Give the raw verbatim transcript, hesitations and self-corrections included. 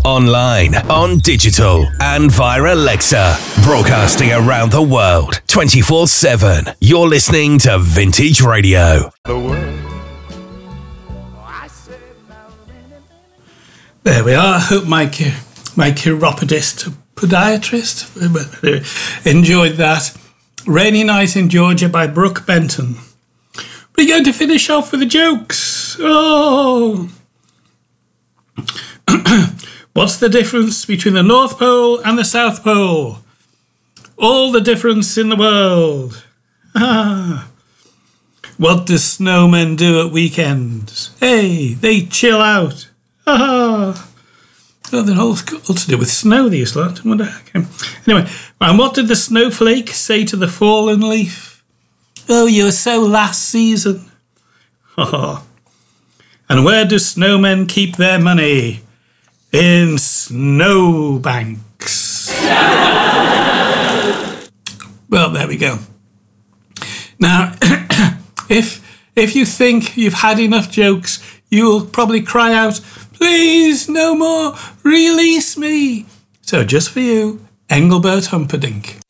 online, on digital, and via Alexa. Broadcasting around the world, twenty-four seven. You're listening to Vintage Radio. The world. There we are. I hope my, my chiropodist, podiatrist, enjoyed that. Rainy Night in Georgia by Brooke Benton. We're going to finish off with the jokes. Oh. What's the difference between the North Pole and the South Pole? All the difference in the world. Ah. What do snowmen do at weekends? Hey, they chill out. Ah. Oh, they're all, all to do with snow, these lot. I wonder. Okay. Anyway, and what did the snowflake say to the fallen leaf? Oh, you were so last season. Oh. And where do snowmen keep their money? In snowbanks. Well, there we go. Now, if if you think you've had enough jokes, you will probably cry out, please, no more, release me. So just for you, Engelbert Humperdinck.